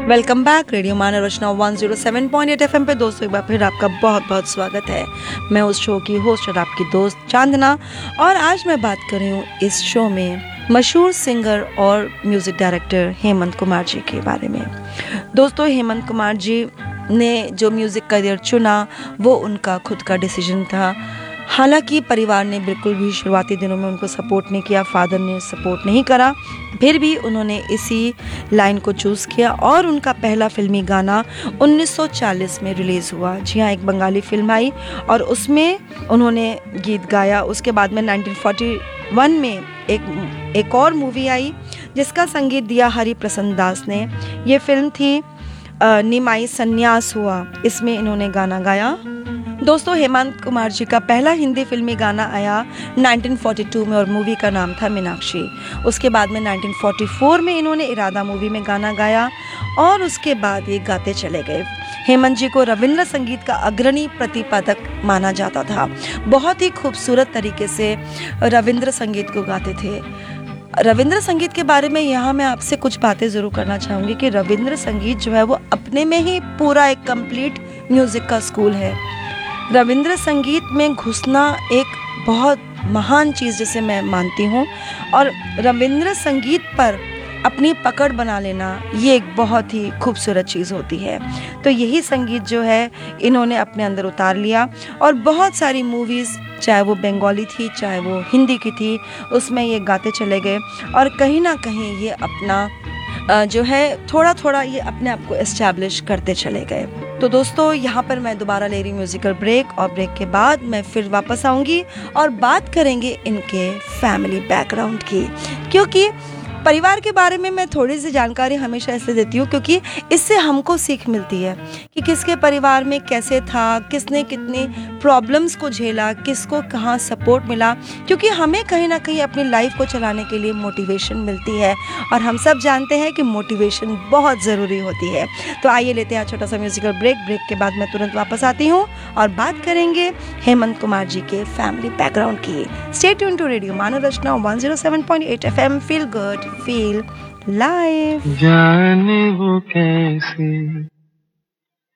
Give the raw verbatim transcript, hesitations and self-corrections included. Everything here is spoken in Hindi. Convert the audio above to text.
वेलकम बैक रेडियो मानव रचना one zero seven point eight FM पे दोस्तों एक बार फिर आपका बहुत बहुत स्वागत है। मैं उस शो की होस्ट और आपकी दोस्त चांदना, और आज मैं बात कर रही हूँ इस शो में मशहूर सिंगर और म्यूज़िक डायरेक्टर हेमंत कुमार जी के बारे में। दोस्तों, हेमंत कुमार जी ने जो म्यूज़िक करियर चुना वो उनका खुद का डिसीजन था। हालांकि परिवार ने बिल्कुल भी शुरुआती दिनों में उनको सपोर्ट नहीं किया, फादर ने सपोर्ट नहीं करा, फिर भी उन्होंने इसी लाइन को चूज़ किया और उनका पहला फिल्मी गाना उन्नीस सौ चालीस में रिलीज़ हुआ। जी हाँ, एक बंगाली फिल्म आई और उसमें उन्होंने गीत गाया। उसके बाद में नाइनटीन फोर्टी वन में एक एक और मूवी आई जिसका संगीत दिया हरि प्रसन्न दास ने। ये फिल्म थी निमाई संन्यास हुआ, इसमें इन्होंने गाना गाया। दोस्तों, हेमंत कुमार जी का पहला हिंदी फिल्मी गाना आया नाइनटीन फोर्टी टू में और मूवी का नाम था मीनाक्षी। उसके बाद में नाइनटीन फोर्टी फोर में इन्होंने इरादा मूवी में गाना गाया और उसके बाद ये गाते चले गए। हेमंत जी को रविंद्र संगीत का अग्रणी प्रतिपादक माना जाता था। बहुत ही खूबसूरत तरीके से रविंद्र संगीत को गाते थे। रविंद्र संगीत के बारे में यहाँ मैं आपसे कुछ बातें ज़रूर करना चाहूँगी कि रविंद्र संगीत जो है वो अपने में ही पूरा एक कंप्लीट म्यूज़िक का स्कूल है। रविंद्र संगीत में घुसना एक बहुत महान चीज़ जिसे मैं मानती हूँ, और रविंद्र संगीत पर अपनी पकड़ बना लेना ये एक बहुत ही खूबसूरत चीज़ होती है। तो यही संगीत जो है इन्होंने अपने अंदर उतार लिया और बहुत सारी मूवीज़, चाहे वो बंगाली थी चाहे वो हिंदी की थी, उसमें ये गाते चले गए और कहीं ना कहीं ये अपना जो है थोड़ा थोड़ा ये अपने आप को एस्टैब्लिश करते चले गए। तो दोस्तों, यहाँ पर मैं दोबारा ले रही हूँ म्यूजिकल ब्रेक और ब्रेक के बाद मैं फिर वापस आऊँगी और बात करेंगे इनके फैमिली बैकग्राउंड की, क्योंकि परिवार के बारे में मैं थोड़ी सी जानकारी हमेशा इसलिए देती हूँ क्योंकि इससे हमको सीख मिलती है कि किसके परिवार में कैसे था, किसने कितनी प्रॉब्लम्स को झेला, किसको कहाँ सपोर्ट मिला, क्योंकि हमें कहीं ना कहीं अपनी लाइफ को चलाने के लिए मोटिवेशन मिलती है और हम सब जानते हैं कि मोटिवेशन बहुत ज़रूरी होती है। तो आइए लेते हैं छोटा सा म्यूजिकल ब्रेक। ब्रेक के बाद मैं तुरंत वापस आती हूँ और बात करेंगे हेमंत कुमार जी के फैमिली बैकग्राउंड की। Stay tune to radio Manav Rachna one zero seven point eight FM. Feel good, feel live. जाने वो कैसे